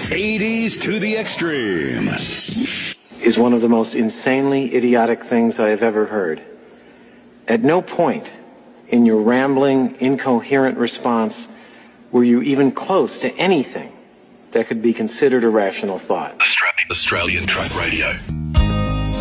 80s to the extreme is one of the most insanely idiotic things I have ever heard. At no point in your rambling, incoherent response were you even close to anything that could be considered a rational thought. Australian Truck Radio.